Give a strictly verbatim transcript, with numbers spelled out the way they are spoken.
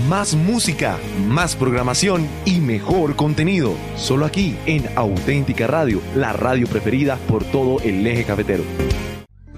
Más música, más programación y mejor contenido. Solo aquí en Auténtica Radio, la radio preferida por todo el eje cafetero.